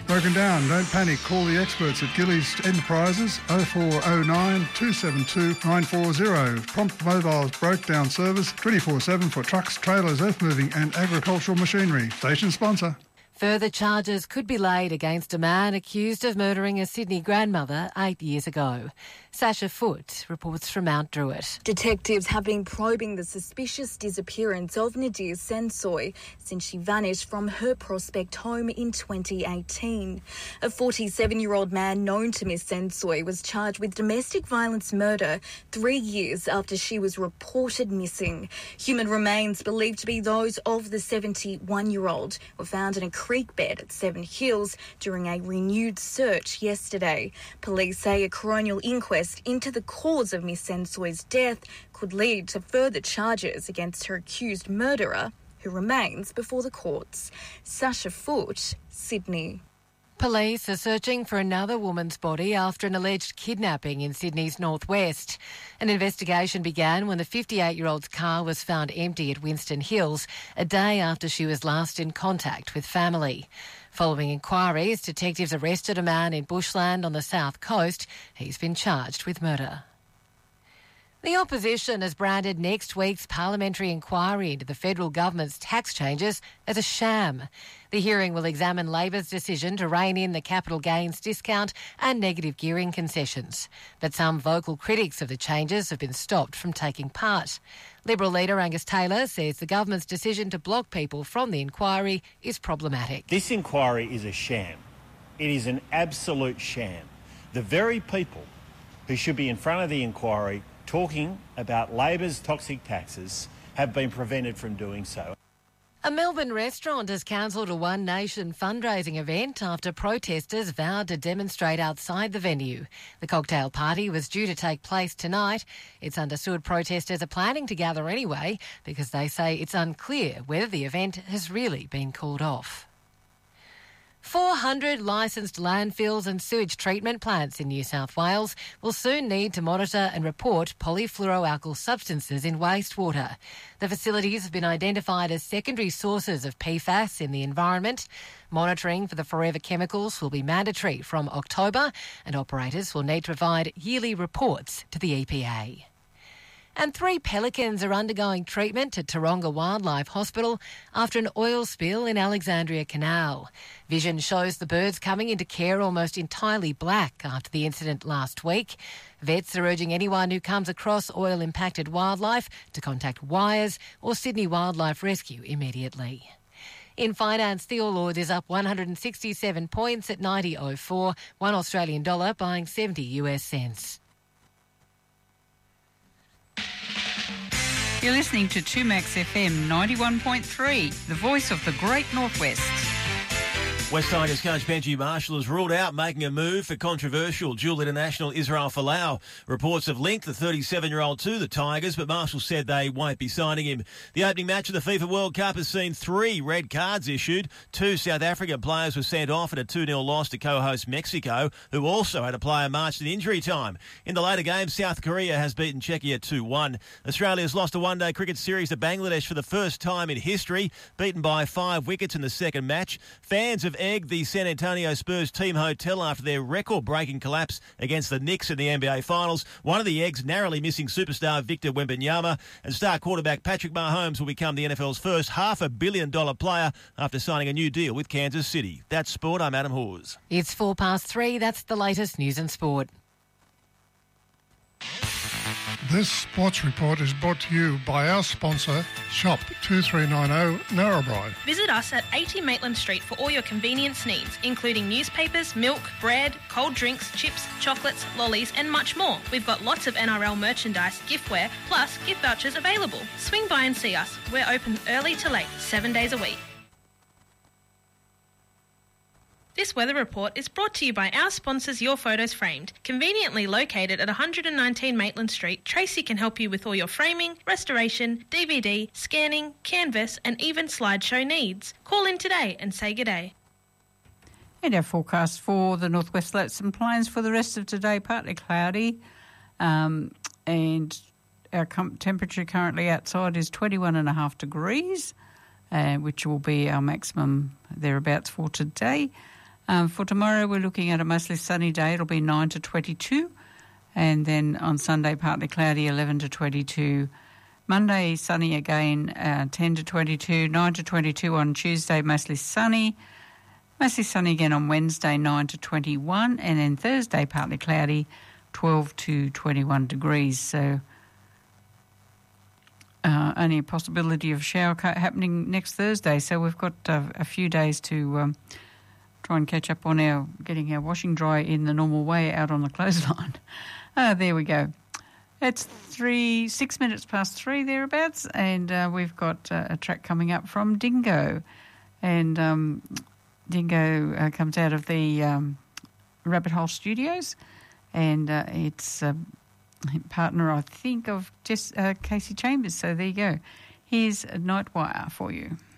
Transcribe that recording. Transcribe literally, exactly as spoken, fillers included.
Broken down, don't panic. Call the experts at Gillies Enterprises oh four oh nine, two seven two, nine four zero. Prompt Mobile's broke down service twenty-four seven for trucks, trailers, earth moving and agricultural machinery. Station sponsor. Further charges could be laid against a man accused of murdering a Sydney grandmother eight years ago. Sasha Foote reports from Mount Druitt. Detectives have been probing the suspicious disappearance of Nadir Sensoy since she vanished from her Prospect home in twenty eighteen. A forty-seven-year-old man known to Miss Sensoy was charged with domestic violence murder three years after she was reported missing. Human remains believed to be those of the seventy-one-year-old were found in a creek bed at Seven Hills during a renewed search yesterday. Police say a coronial inquest into the cause of Miss Sensoy's death could lead to further charges against her accused murderer, who remains before the courts. Sasha Foote, Sydney. Police are searching for another woman's body after an alleged kidnapping in Sydney's northwest. An investigation began when the fifty-eight-year-old's car was found empty at Winston Hills a day after she was last in contact with family. Following inquiries, detectives arrested a man in Bushland on the south coast. He's been charged with murder. The opposition has branded next week's parliamentary inquiry into the federal government's tax changes as a sham. The hearing will examine Labor's decision to rein in the capital gains discount and negative gearing concessions. But some vocal critics of the changes have been stopped from taking part. Liberal leader Angus Taylor says the government's decision to block people from the inquiry is problematic. This inquiry is a sham. It is an absolute sham. The very people who should be in front of the inquiry talking about Labor's toxic taxes have been prevented from doing so. A Melbourne restaurant has cancelled a One Nation fundraising event after protesters vowed to demonstrate outside the venue. The cocktail party was due to take place tonight. It's understood protesters are planning to gather anyway because they say it's unclear whether the event has really been called off. four hundred licensed landfills and sewage treatment plants in New South Wales will soon need to monitor and report polyfluoroalkyl substances in wastewater. The facilities have been identified as secondary sources of P FAS in the environment. Monitoring for the forever chemicals will be mandatory from October, and operators will need to provide yearly reports to the E P A. And three pelicans are undergoing treatment at Taronga Wildlife Hospital after an oil spill in Alexandria Canal. Vision shows the birds coming into care almost entirely black after the incident last week. Vets are urging anyone who comes across oil-impacted wildlife to contact Wires or Sydney Wildlife Rescue immediately. In finance, the All Ords is up one hundred sixty-seven points at ninety oh four, one Australian dollar buying seventy US cents. You're listening to two Max F M ninety-one point three, the voice of the Great Northwest. West Tigers coach Benji Marshall has ruled out making a move for controversial dual international Israel Folau. Reports have linked the thirty-seven-year-old to the Tigers, but Marshall said they won't be signing him. The opening match of the FIFA World Cup has seen three red cards issued. Two South African players were sent off in a two nil loss to co-host Mexico, who also had a player marched in injury time. In the later games, South Korea has beaten Czechia two one. Australia's lost a one-day cricket series to Bangladesh for the first time in history, beaten by five wickets in the second match. Fans have egged the San Antonio Spurs team hotel after their record-breaking collapse against the Knicks in the N B A Finals. One of the eggs narrowly missing superstar Victor Wembanyama, and star quarterback Patrick Mahomes will become the N F L's first half a billion dollar player after signing a new deal with Kansas City. That's sport. I'm Adam Hawes. It's four past three. That's the latest news and sport. This sports report is brought to you by our sponsor, Shop two three nine zero Narrabri. Visit us at eighty Maitland Street for all your convenience needs, including newspapers, milk, bread, cold drinks, chips, chocolates, lollies and much more. We've got lots of N R L merchandise, giftware, plus gift vouchers available. Swing by and see us. We're open early to late, seven days a week. This weather report is brought to you by our sponsors Your Photos Framed. Conveniently located at one hundred nineteen Maitland Street, Tracy can help you with all your framing, restoration, D V D, scanning, canvas and even slideshow needs. Call in today and say g'day. And our forecast for the Northwest Flats and Plains for the rest of today, partly cloudy, um, and our com- temperature currently outside is twenty-one and a half degrees, uh, which will be our maximum thereabouts for today. Um, for tomorrow, we're looking at a mostly sunny day. It'll be nine to twenty-two. And then on Sunday, partly cloudy, eleven to twenty-two. Monday, sunny again, uh, ten to twenty-two. nine to twenty-two on Tuesday, mostly sunny. Mostly sunny again on Wednesday, nine to twenty-one. And then Thursday, partly cloudy, twelve to twenty-one degrees. So uh, only a possibility of shower happening next Thursday. So we've got uh, a few days to um, try and catch up on our getting our washing dry in the normal way out on the clothesline. Uh, there we go. It's three, six minutes past three thereabouts, and uh, we've got uh, a track coming up from Dingo. And um, Dingo uh, comes out of the um, Rabbit Hole Studios, and uh, it's a partner, I think, of Jess, uh, Casey Chambers. So there you go. Here's a Nightwire for you.